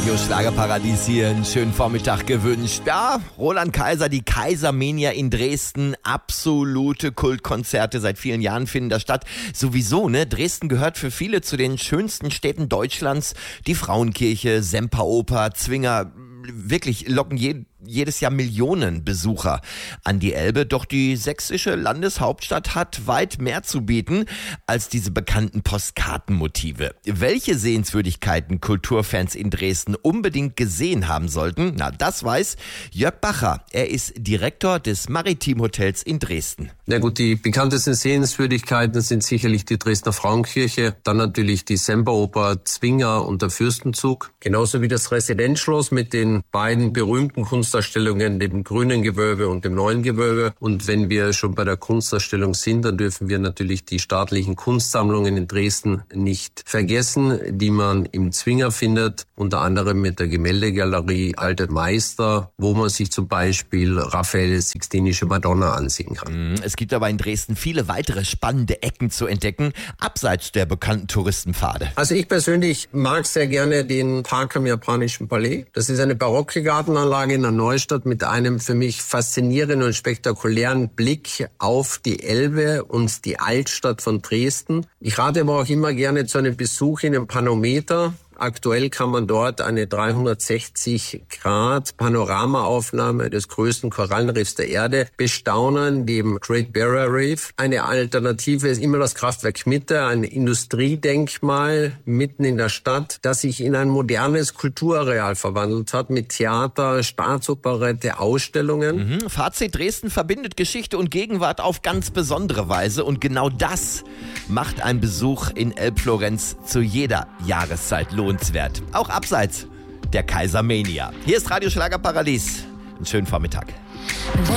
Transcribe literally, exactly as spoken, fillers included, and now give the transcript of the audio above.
Radio Schlagerparadies hier, einen schönen Vormittag gewünscht. Ja, Roland Kaiser, die Kaisermania in Dresden, absolute Kultkonzerte seit vielen Jahren finden da statt. Sowieso, ne, Dresden gehört für viele zu den schönsten Städten Deutschlands. Die Frauenkirche, Semperoper, Zwinger, wirklich locken je, jedes Jahr Millionen Besucher an die Elbe. Doch die sächsische Landeshauptstadt hat weit mehr zu bieten als diese bekannten Postkartenmotive. Welche Sehenswürdigkeiten Kulturfans in Dresden unbedingt gesehen haben sollten, na, das weiß Jörg Bacher. Er ist Direktor des Maritim Hotels in Dresden. Na gut, die bekanntesten Sehenswürdigkeiten sind sicherlich die Dresdner Frauenkirche, dann natürlich die Semperoper, Zwinger und der Fürstenzug, genauso wie das Residenzschloss mit den beiden berühmten Kunstausstellungen, dem Grünen Gewölbe und dem Neuen Gewölbe. Und wenn wir schon bei der Kunstausstellung sind, dann dürfen wir natürlich die staatlichen Kunstsammlungen in Dresden nicht vergessen, die man im Zwinger findet, unter anderem mit der Gemäldegalerie Alte Meister, wo man sich zum Beispiel Raffaels Sixtinische Madonna ansehen kann. Es gibt aber in Dresden viele weitere spannende Ecken zu entdecken, abseits der bekannten Touristenpfade. Also ich persönlich mag sehr gerne den Park am Japanischen Palais. Das ist eine barocke Gartenanlage in der Neustadt mit einem für mich faszinierenden und spektakulären Blick auf die Elbe und die Altstadt von Dresden. Ich rate aber auch immer gerne zu einem Besuch in einem Panometer. Aktuell kann man dort eine dreihundertsechzig Grad Panoramaaufnahme des größten Korallenriffs der Erde bestaunen, dem Great Barrier Reef. Eine Alternative ist immer das Kraftwerk Mitte, ein Industriedenkmal mitten in der Stadt, das sich in ein modernes Kulturareal verwandelt hat mit Theater, Staatsoperette, Ausstellungen. Mhm. Fazit: Dresden verbindet Geschichte und Gegenwart auf ganz besondere Weise und genau das macht ein Besuch in Elbflorenz zu jeder Jahreszeit lohnenswert. Auch abseits der Kaisermania. Hier ist Radio Schlagerparadies. Einen schönen Vormittag.